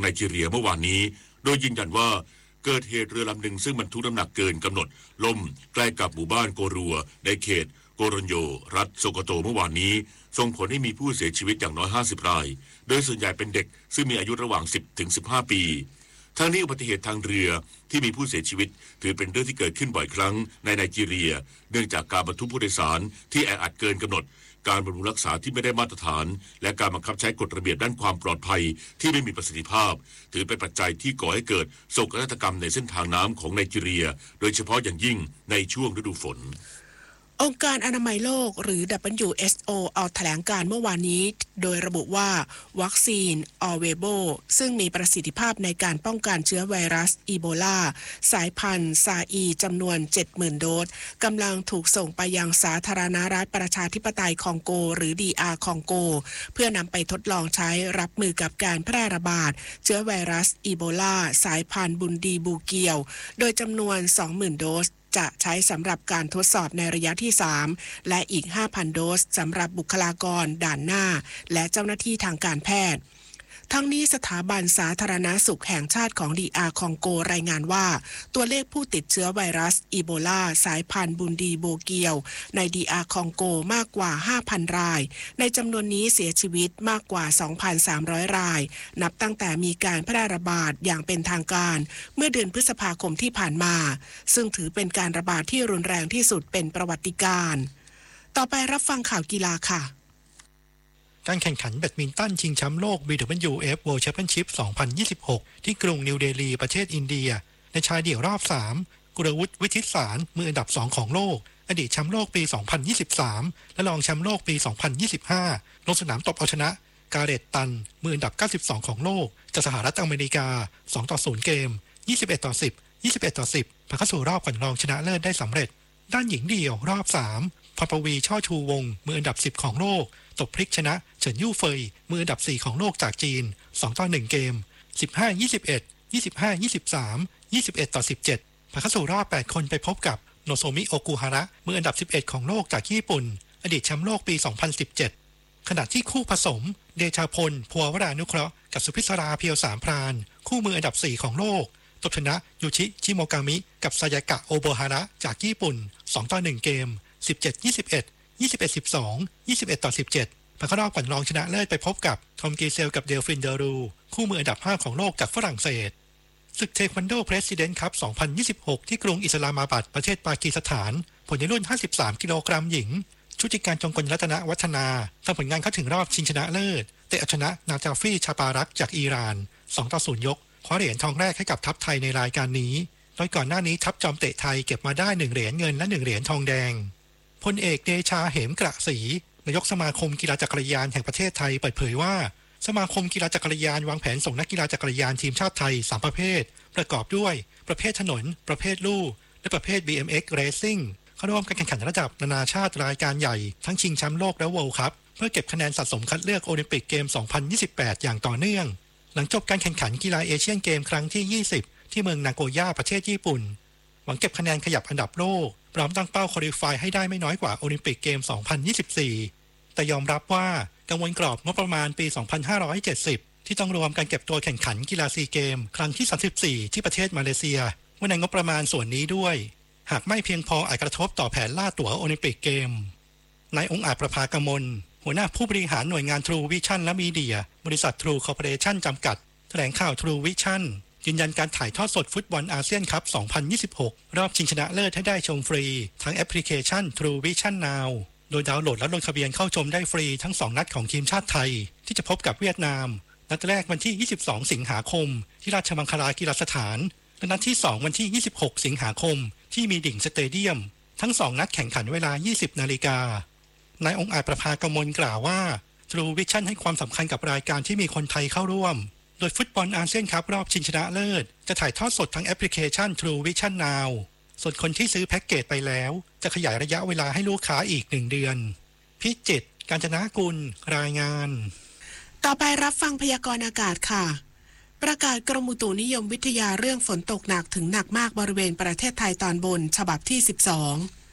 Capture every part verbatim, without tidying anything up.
ไนจีเรียเมื่อวานนี้โดยยืนยันว่าเกิดเหตุเรือลำหนึ่งซึ่งบรรทุกน้ำหนักเกินกำหนดล่มใกล้กับหมู่บ้านโกรัวในเขตโกรนโยรัฐโซโกโตเมื่อวานนี้ส่งผลให้มีผู้เสียชีวิตอย่างน้อยห้าสิบรายโดยส่วนใหญ่เป็นเด็กซึ่งมีอายุระหว่างสิบถึงสิบห้าปีทั้งนี้อุบัติเหตุทางเรือที่มีผู้เสียชีวิตถือเป็นเรื่องที่เกิดขึ้นบ่อยครั้งในไนจีเรียเนื่องจากการบรรทุกผู้โดยสารที่แออัดเกินกำหนดการบำรุงรักษาที่ไม่ได้มาตรฐานและการบังคับใช้กฎระเบียบด้านความปลอดภัยที่ไม่มีประสิทธิภาพถือเป็นปัจจัยที่ก่อให้เกิดโศกนาฏกรรมในเส้นทางน้ำของไนจีเรียโดยเฉพาะอย่างยิ่งในช่วงฤดูฝนองค์การอนามัยโลกหรือ ดับเบิลยู เอช โอ ออกแถลงการเมื่อวานนี้โดยระบุว่าวัคซีนออเวโบซึ่งมีประสิทธิภาพในการป้องกันเชื้อไวรัสอีโบลาสายพันธุ์ซาอีจำนวน เจ็ดหมื่น โดสกำลังถูกส่งไปยังสาธารณรัฐประชาธิปไตยคองโกหรือ ดี อาร์ คองโกเพื่อนำไปทดลองใช้รับมือกับการแพร่ระบาดเชื้อไวรัสอีโบลาสายพันธุ์บุนดีบูเกียวโดยจำนวน สองหมื่น โดสจะใช้สำหรับการทดสอบในระยะที่สามและอีก ห้าพัน โดสสำหรับบุคลากรด่านหน้าและเจ้าหน้าที่ทางการแพทย์ทั้งนี้สถาบันสาธารณสุขแห่งชาติของ ดี อาร์ คองโกรายงานว่าตัวเลขผู้ติดเชื้อไวรัสอีโบลาสายพันธุ์บุนดีโบเกียวใน ดี อาร์ คองโกมากกว่า ห้าพัน รายในจำนวนนี้เสียชีวิตมากกว่า สองพันสามร้อย รายนับตั้งแต่มีการแพร่ระบาดอย่างเป็นทางการเมื่อเดือนพฤษภาคมที่ผ่านมาซึ่งถือเป็นการระบาดที่รุนแรงที่สุดเป็นประวัติการณ์ต่อไปรับฟังข่าวกีฬาค่ะการแข่งขันแบดมินตันชิงแชมป์โลก บี ดับเบิลยู เอฟ World Championship สองพันยี่สิบหกที่กรุงนิวเดลีประเทศอินเดียในชายเดี่ยวรอบสามกุลวุฒิวิทิตสารมืออันดับสองของโลกอดีตแชมป์โลกปีสองพันยี่สิบสามและรองแชมป์โลกปีสองพันยี่สิบห้าลงสนามตบเอาชนะกาเรตตันมืออันดับเก้าสิบสองของโลกจากสหรัฐอเมริกาสองต่อศูนย์เกมยี่สิบเอ็ดต่อสิบ ยี่สิบเอ็ดต่อสิบผ่านเข้าสู่รอบก่อนรองชนะเลิศได้สำเร็จด้านหญิงเดี่ยวรอบสามพรปวีช่อชูวงศ์มืออันดับสิบของโลกตบพลิกชนะเฉินยู่เฟยมืออันดับสี่ของโลกจากจีนสองต่อหนึ่งเกมสิบห้า ยี่สิบเอ็ด ยี่สิบห้า ยี่สิบสาม ยี่สิบเอ็ดต่อสิบเจ็ดผ่านเข้าสู่รอบแปดคนไปพบกับโนโซมิโอกุฮาระมืออันดับสิบเอ็ดของโลกจากญี่ปุ่นอดีตแชมป์โลกปีสองพันสิบเจ็ดขณะที่คู่ผสมเดชาพลพัววรานุเคราะห์กับสุพิศราเพียวสามพรานคู่มืออันดับสี่ของโลกตบชนะยูชิชิโมกามิกับซายากะโอโบฮาระจากญี่ปุ่นสองต่อหนึ่งเกมสิบเจ็ด ยี่สิบเอ็ด ยี่สิบเอ็ด สิบสอง ยี่สิบเอ็ดต่อสิบเจ็ดผ่านเข้ารอบก่อนรองชนะเลิศไปพบกับทอมกีเซลกับเดลฟินเดอรูคู่มืออันดับห้าของโลกจากฝรั่งเศสศึกเทควันโดเพรสิดเนนต์คัพสองพันยี่สิบหกที่กรุงอิสลามาบัดประเทศปากีสถานผลในรุ่นห้าสิบสามกิโลกรัมหญิงชุติการจงกลรัตนวัฒนาทำผลงานเข้าถึงรอบชิงชนะเลิศแต่เอาชนะนาจาฟีชาปารักจากอิหร่านสองต่อศูนย์ยกคว้าเหรียญทองแรกให้กับทัพไทยในรายการนี้โดยก่อนหน้านี้ทัพจอมเตะไทยเก็บมาได้หนึ่งเหรียญเงินและหนึ่งเหรียญทองแดงพลเอกเดชาเหมกระศรีนายกสมาคมกีฬาจักรยานแห่งประเทศไทยเปิดเผยว่าสมาคมกีฬาจักรยานวางแผนส่งนักกีฬาจักรยานทีมชาติไทยสามประเภทประกอบด้วยประเภทถนนประเภทลู่และประเภท บี เอ็ม เอ็กซ์ Racing เข้าร่วมการแข่งขันระดับนานาชาติรายการใหญ่ทั้งชิงแชมป์โลกและ World Cup เพื่อเก็บคะแนนสะสมคัดเลือกโอลิมปิกเกม สองพันยี่สิบแปด อย่างต่อเนื่องหลังจบการแข่งขันกีฬาเอเชียนเกมครั้งที่ยี่สิบที่เมืองนาโกย่าประเทศญี่ปุ่นหวังเก็บคะแนนขยับอันดับโลกพร้อมตั้งเป้าควอลิฟายให้ได้ไม่น้อยกว่าโอลิมปิกเกม สองพันยี่สิบสี่ แต่ยอมรับว่ากังวลกรอบงบประมาณปี สองพันห้าร้อยเจ็ดสิบ ที่ต้องรวมการเก็บตัวแข่งขันกีฬาซีเกมครั้งที่สามสิบสี่ที่ประเทศมาเลเซียเมื่อในงบประมาณส่วนนี้ด้วยหากไม่เพียงพออาจกระทบต่อแผนล่าตั๋วโอลิมปิกเกมนายองค์อาจประภากมลหัวหน้าผู้บริหารหน่วยงาน True Vision และมีเดียบริษัท True Corporation จำกัดแถลงข่าว True Vision ยืนยันการถ่ายทอดสดฟุตบอลอาเซียนคัพ สองพันยี่สิบหก รอบชิงชนะเลิศให้ได้ชมฟรีทั้งแอปพลิเคชัน True Vision Now โดยดาวน์โหลดและลงทะเบียนเข้าชมได้ฟรีทั้งสองนัดของทีมชาติไทยที่จะพบกับเวียดนามนัดแรกวันที่ยี่สิบสองสิงหาคมที่ราชมังคลากีฬาสถานและนัดที่สองวันที่ยี่สิบหกสิงหาคมที่มีดิ่งสเตเดียมทั้งสองนัดแข่งขันเวลา ยี่สิบนาฬิกานายองค์อาจประภากมลกล่าวว่า True Vision ให้ความสำคัญกับรายการที่มีคนไทยเข้าร่วมโดยฟุตบอลอาเซียนคัพรอบชิงชนะเลิศจะถ่ายทอดสดทั้งแอปพลิเคชัน True Vision Now ส่วนคนที่ซื้อแพ็กเกจไปแล้วจะขยายระยะเวลาให้ลูกค้าอีกหนึ่งเดือนพิจิตรกาญจนกุลรายงานต่อไปรับฟังพยากรณ์อากาศค่ะประกาศกรมอุตุนิยมวิทยาเรื่องฝนตกหนักถึงหนักมากบริเวณประเทศไทยตอนบนฉบับที่สิบสอง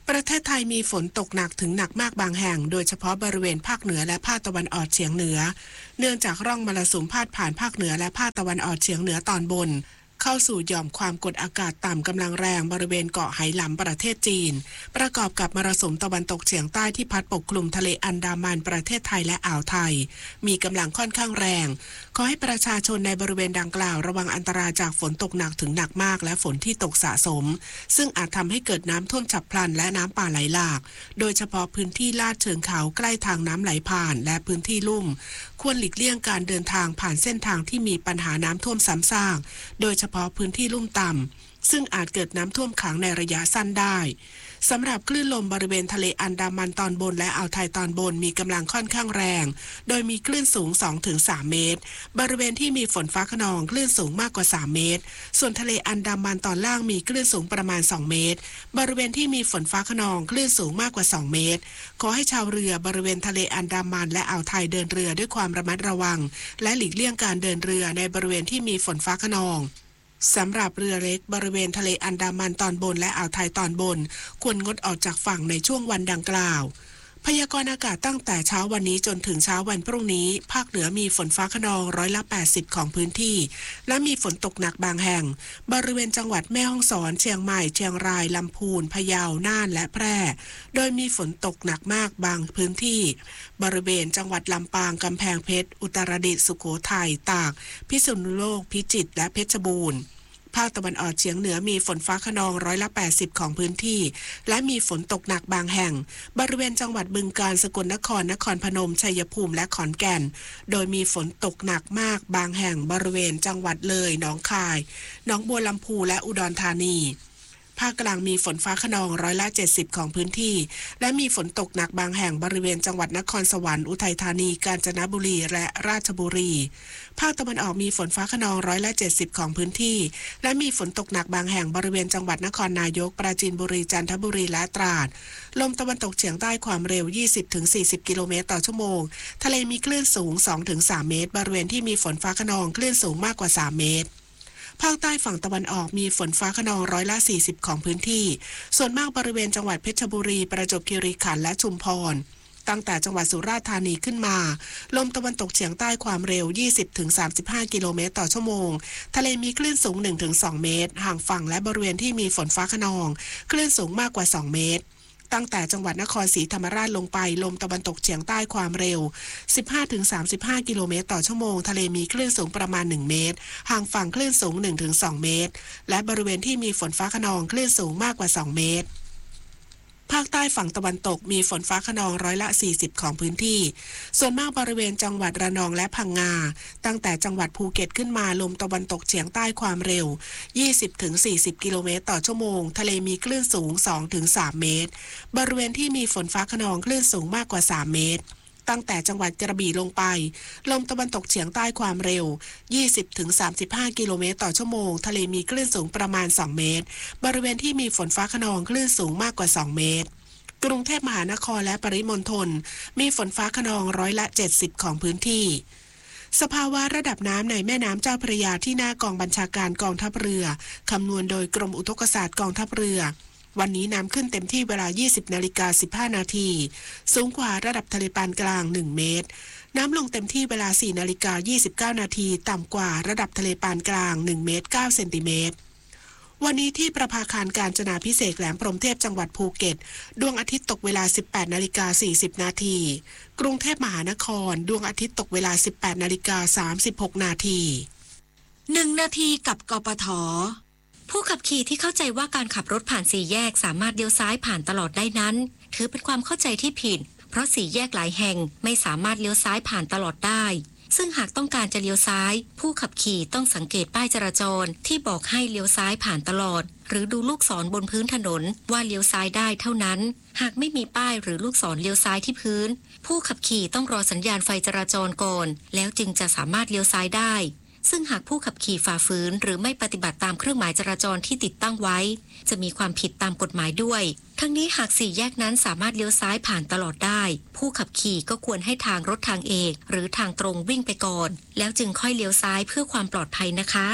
ประเทศไทยมีฝนตกหนักถึงหนักมากบางแห่งโดยเฉพาะบริเวณภาคเหนือและภาคตะวันออกเฉียงเหนือเนื่องจากร่องมรสุมพาดผ่านภาคเหนือและภาคตะวันออกเฉียงเหนือตอนบนเข้าสู่หย่อมความกดอากาศต่ำกำลังแรงบริเวณเกาะไหหลำประเทศจีนประกอบกับมรสุมตะวันตกเฉียงใต้ที่พัดปกคลุมทะเลอันดามันประเทศไทยและอ่าวไทยมีกำลังค่อนข้างแรงขอให้ประชาชนในบริเวณดังกล่าวระวังอันตรายจากฝนตกหนักถึงหนักมากและฝนที่ตกสะสมซึ่งอาจทำให้เกิดน้ำท่วมฉับพลันและน้ำป่าไหลหลากโดยเฉพาะพื้นที่ลาดเชิงเขาใกล้ทางน้ำไหลผ่านและพื้นที่ลุ่มควรหลีกเลี่ยงการเดินทางผ่านเส้นทางที่มีปัญหาน้ำท่วมซ้ำซากโดยเฉพาะพื้นที่ลุ่มต่ำซึ่งอาจเกิดน้ำท่วมขังในระยะสั้นได้สำหรับคลื่นลมบริเวณทะเลอันดามันตอนบนและอ่าวไทยตอนบนมีกำลังค่อนข้างแรงโดยมีคลื่นสูง สองถึงสาม เมตรบริเวณที่มีฝนฟ้าคะนองคลื่นสูงมากกว่าสามเมตรส่วนทะเลอันดามันตอนล่างมีคลื่นสูงประมาณสองเมตรบริเวณที่มีฝนฟ้าคะนองคลื่นสูงมากกว่าสองเมตรขอให้ชาวเรือบริเวณทะเลอันดามันและอ่าวไทยเดินเรือด้วยความระมัดระวังและหลีกเลี่ยงการเดินเรือในบริเวณที่มีฝนฟ้าคะนองสำหรับเรือเล็กบริเวณทะเลอันดามันตอนบนและอ่าวไทยตอนบนควรงดออกจากฝั่งในช่วงวันดังกล่าวพยากรณ์อากาศตั้งแต่เช้าวันนี้จนถึงเช้าวันพรุ่งนี้ภาคเหนือมีฝนฟ้าคะนองร้อยละแปดสิบของพื้นที่และมีฝนตกหนักบางแห่งบริเวณจังหวัดแม่ฮ่องสอนเชียงใหม่เชียงรายลำพูนพะเยาน่านและแพร่โดยมีฝนตกหนักมากบางพื้นที่บริเวณจังหวัดลำปางกำแพงเพชรอุตรดิตถ์สุโขทัยตากพิษณุโลกพิจิตรและเพชรบูรณ์ภาคตะวันออกเฉียงเหนือมีฝนฟ้าคะนองร้อยละแปดสิบของพื้นที่และมีฝนตกหนักบางแห่งบริเวณจังหวัดบึงกาฬสกลนครนครพนมชัยภูมิและขอนแก่นโดยมีฝนตกหนักมากบางแห่งบริเวณจังหวัดเลยหนองคายหนองบัวลำพูและอุดรธานีภาคกลางมีฝนฟ้าคะนองร้อยละเจ็ดสิบของพื้นที่และมีฝนตกหนักบางแห่งบริเวณจังหวัดนครสวรรค์อุทัยธานีกาญจนบุรีและราชบุรีภาคตะวันออกมีฝนฟ้าคะนองร้อยละเจ็ดสิบของพื้นที่และมีฝนตกหนักบางแห่งบริเวณจังหวัดนครนายกปราจีนบุรีจันทบุรีและตราดลมตะวันตกเฉียงใต้ความเร็ว ยี่สิบถึงสี่สิบ กิโลเมตรต่อชั่วโมงทะเลมีคลื่นสูง สองถึงสาม เมตรบริเวณที่มีฝนฟ้าคะนองคลื่นสูงมากกว่าสามเมตรภาคใต้ฝั่งตะวันออกมีฝนฟ้าคะนองร้อยละสี่สิบของพื้นที่ส่วนมากบริเวณจังหวัดเพชรบุรีประจวบคีรีขันธ์และชุมพรตั้งแต่จังหวัดสุราษฎร์ธานีขึ้นมาลมตะวันตกเฉียงใต้ความเร็ว ยี่สิบถึงสามสิบห้า กิโลเมตรต่อชั่วโมงทะเลมีคลื่นสูง หนึ่งถึงสอง เมตรห่างฝั่งและบริเวณที่มีฝนฟ้าคะนองคลื่นสูงมากกว่าสองเมตรตั้งแต่จังหวัดนครศรีธรรมราชลงไปลมตะวันตกเฉียงใต้ความเร็ว สิบห้าถึงสามสิบห้า กิโลเมตรต่อชั่วโมงทะเลมีคลื่นสูงประมาณหนึ่งเมตรห่างฝั่งคลื่นสูง หนึ่งถึงสอง เมตรและบริเวณที่มีฝนฟ้าคะนองคลื่นสูงมากกว่าสองเมตรภาคใต้ฝั่งตะวันตกมีฝนฟ้าคะนองร้อยละสี่สิบของพื้นที่ส่วนมากบริเวณจังหวัดระนองและพังงาตั้งแต่จังหวัดภูเก็ตขึ้นมาลมตะวันตกเฉียงใต้ความเร็ว ยี่สิบถึงสี่สิบ กิโลเมตรต่อชั่วโมงทะเลมีคลื่นสูง สองถึงสาม เมตรบริเวณที่มีฝนฟ้าคะนองคลื่นสูงมากกว่าสามเมตรตั้งแต่จังหวัดกระบี่ลงไปลมตะวันตกเฉียงใต้ความเร็ว ยี่สิบถึงสามสิบห้า กิโลเมตรต่อชั่วโมงทะเลมีคลื่นสูงประมาณสองเมตรบริเวณที่มีฝนฟ้าคะนองคลื่นสูงมากกว่าสองเมตรกรุงเทพมหานครและปริมณฑลมีฝนฟ้าคะนองร้อยละเจ็ดสิบของพื้นที่สภาวะระดับน้ำในแม่น้ำเจ้าพระยาที่หน้ากองบัญชาการกองทัพเรือคำนวณโดยกรมอุทกศาสตร์กองทัพเรือวันนี้น้ำขึ้นเต็มที่เวลา ยี่สิบนาฬิกาสิบห้า นาทีสูงกว่าระดับทะเลปานกลางหนึ่งเมตรน้ำลงเต็มที่เวลา สี่นาฬิกายี่สิบเก้า นาทีต่ำกว่าระดับทะเลปานกลางหนึ่งเมตรเก้าเซนติเมตรวันนี้ที่ประภาคารกาญจนาภิเษกแหลมพรหมเทพจังหวัดภูเก็ตดวงอาทิตย์ตกเวลา สิบแปดนาฬิกาสี่สิบ นาทีกรุงเทพมหานครดวงอาทิตย์ตกเวลา สิบแปดนาฬิกาสามสิบหก นาทีหนึ่งนาทีกับกปท.ผู้ขับขี่ที่เข้าใจว่าการขับรถผ่านสี่แยกสามารถเลี้ยวซ้ายผ่านตลอดได้นั้นถือเป็นความเข้าใจที่ผิดเพราะสี่แยกหลายแห่งไม่สามารถเลี้ยวซ้ายผ่านตลอดได้ซึ่งหากต้องการจะเลี้ยวซ้ายผู้ขับขี่ต้องสังเกตป้ายจราจรที่บอกให้เลี้ยวซ้ายผ่านตลอดหรือดูลูกศรบนพื้นถนนว่าเลี้ยวซ้ายได้เท่านั้นหากไม่มีป้ายหรือลูกศรเลี้ยวซ้ายที่พื้นผู้ขับขี่ต้องรอสัญญาณไฟจราจรก่อนแล้วจึงจะสามารถเลี้ยวซ้ายได้ซึ่งหากผู้ขับขี่ฝ่าฝืนหรือไม่ปฏิบัติตามเครื่องหมายจราจรที่ติดตั้งไว้จะมีความผิดตามกฎหมายด้วยทั้งนี้หากสี่แยกนั้นสามารถเลี้ยวซ้ายผ่านตลอดได้ผู้ขับขี่ก็ควรให้ทางรถทางเอกหรือทางตรงวิ่งไปก่อนแล้วจึงค่อยเลี้ยวซ้ายเพื่อความปลอดภัยนะคะ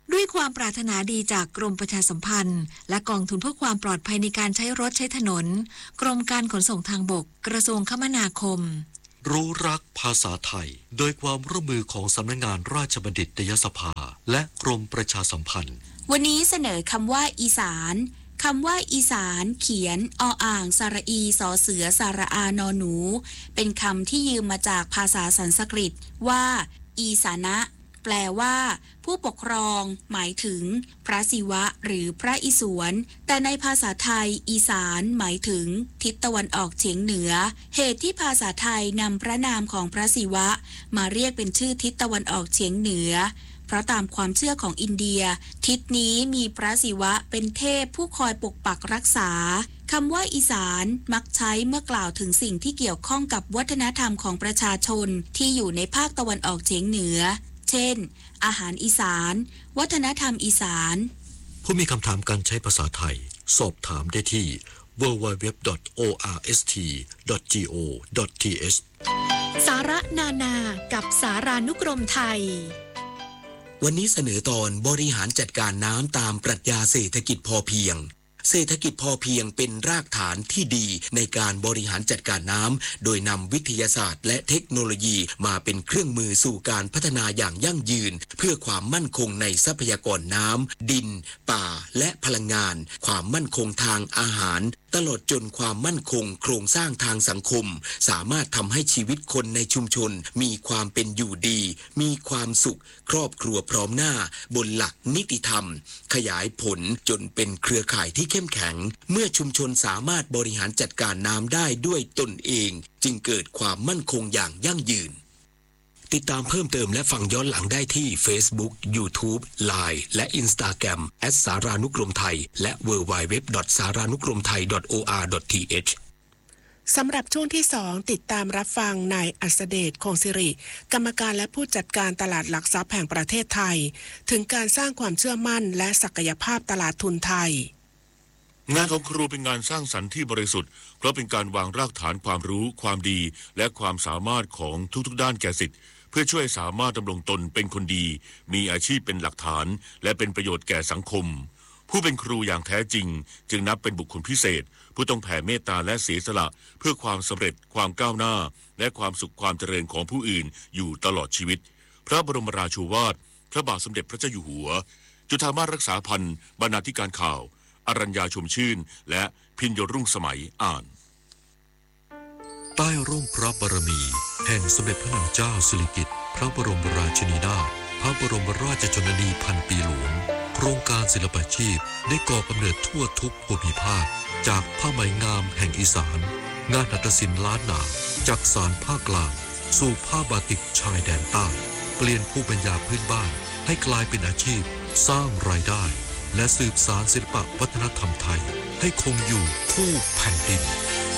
ด้วยความปรารถนาดีจากกรมประชาสัมพันธ์และกองทุนเพื่อความปลอดภัยในการใช้รถใช้ถนนกรมการขนส่งทางบกกระทรวงคมนาคมรู้รักภาษาไทยโดยความร่วมมือของสำนักงานราชบัณฑิตยสภาและกรมประชาสัมพันธ์วันนี้เสนอคำว่าอีสานคำว่าอีสานเขียนออ่างสระอีสอเสือสระอานอหนูเป็นคำที่ยืมมาจากภาษาสันสกฤตว่าอีสานะแปลว่าผู้ปกครองหมายถึงพระศิวะหรือพระอิศวรแต่ในภาษาไทยอีสานหมายถึงทิศตะวันออกเฉียงเหนือเหตุที่ภาษาไทยนำพระนามของพระศิวะมาเรียกเป็นชื่อทิศตะวันออกเฉียงเหนือเพราะตามความเชื่อของอินเดียทิศนี้มีพระศิวะเป็นเทพผู้คอยปกปักรักษาคำว่าอีสานมักใช้เมื่อกล่าวถึงสิ่งที่เกี่ยวข้องกับวัฒนธรรมของประชาชนที่อยู่ในภาคตะวันออกเฉียงเหนือเช่นอาหารอีสานวัฒนธรรมอีสานผู้มีคำถามการใช้ภาษาไทยสอบถามได้ที่ ดับเบิลยู ดับเบิลยู ดับเบิลยู ดอท โอ อาร์ เอส ที ดอท จี โอ ดอท ที เอชสาระนานากับสารานุกรมไทยวันนี้เสนอตอนบริหารจัดการน้ำตามปรัชญาเศรษฐกิจพอเพียงเศรษฐกิจพอเพียงเป็นรากฐานที่ดีในการบริหารจัดการน้ำโดยนำวิทยาศาสตร์และเทคโนโลยีมาเป็นเครื่องมือสู่การพัฒนาอย่างยั่งยืนเพื่อความมั่นคงในทรัพยากรน้ำดินป่าและพลังงานความมั่นคงทางอาหารตลอดจนความมั่นคงโครงสร้างทางสังคมสามารถทำให้ชีวิตคนในชุมชนมีความเป็นอยู่ดีมีความสุขครอบครัวพร้อมหน้าบนหลักนิติธรรมขยายผลจนเป็นเครือข่ายที่เข้มแข็งเมื่อชุมชนสามารถบริหารจัดการน้ำได้ด้วยตนเองจึงเกิดความมั่นคงอย่างยั่งยืนติดตามเพิ่มเติมและฟังย้อนหลังได้ที่ Facebook YouTube ไลน์ และ Instagram แอท สารานุกรมไทยและ ดับเบิลยู ดับเบิลยู ดับเบิลยู ดอท สารานุกรมไทย ดอท โอ อาร์ ดอท ที เอชสำหรับช่วงที่สองติดตามรับฟังนายอัสเดชคงสิริกรรมการและผู้จัดการตลาดหลักทรัพย์แห่งประเทศไทยถึงการสร้างความเชื่อมั่นและศักยภาพตลาดทุนไทยงานของครูเป็นงานสร้างสรรค์ที่บริสุทธิ์เพราะเป็นการวางรากฐานความรู้ความดีและความสามารถของทุกๆด้านแก่ศิษย์เพื่อช่วยสามารถดำรงตนเป็นคนดีมีอาชีพเป็นหลักฐานและเป็นประโยชน์แก่สังคมผู้เป็นครูอย่างแท้จริงจึงนับเป็นบุคคลพิเศษผู้ต้องแผ่เมตตาและเสียสละเพื่อความสำเร็จความก้าวหน้าและความสุขความเจริญของผู้อื่นอยู่ตลอดชีวิตพระบรมราโชวาทพระบาทสมเด็จพระเจ้าอยู่หัวจุฑามาสรักษาพันธ์บรรณาธิการข่าวอรัญญาชมชื่นและพิญโยรุ่งสมัยอ่านใต้ร่มพระบารมีแห่งสมเด็จพระนางเจ้าสิริกิติ์พระบรมราชินีนาถพระบรมราชชนนีพันปีหลวงโครงการศิลปาชีพได้ก่อกำเนิดทั่วทุกภูมิภาคจากผ้าไหมงามแห่งอีสานงานหัตถศิลป์ล้านนาจากสารภาคกลางสู่ผ้าบาติกชายแดนใต้เปลี่ยนภูมิปัญญาพื้นบ้านให้กลายเป็นอาชีพสร้างรายได้และสืบสานศิลปวัฒนธรรมไทยให้คงอยู่คู่แผ่นดิน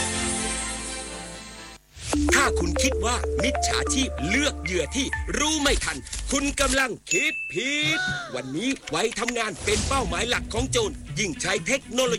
ถ้าคุณคิดว่ามิจฉาชีพเลือกเหยื่อที่รู้ไม่ทันคุณกำลังคิดผิดวันนี้ไว้ทำงานเป็นเป้าหมายหลักของโจรยิ่งใช้เทคโนโล